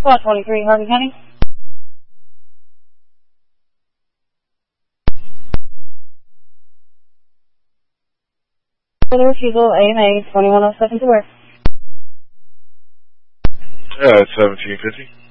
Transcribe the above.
Squad 23, Hardin County. Further refusal, AMA 2107 to where? It's 1750.